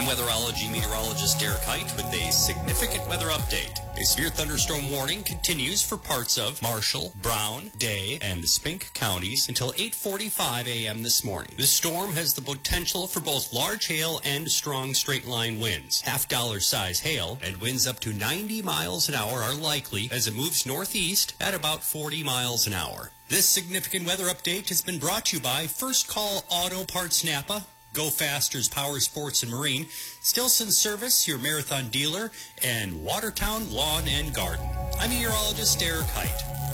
I'm weatherology meteorologist Derek Height with a significant weather update. A severe thunderstorm warning continues for parts of Marshall, Brown, Day, and Spink counties until 8:45 a.m. this morning. This storm has the potential for both large hail and strong straight-line winds. Half-dollar size hail and winds up to 90 miles an hour are likely as it moves northeast at about 40 miles an hour. This significant weather update has been brought to you by First Call Auto Parts Napa, Go Faster's Power Sports and Marine, Stilson Service, your marathon dealer, and Watertown Lawn and Garden. I'm meteorologist Derek Height.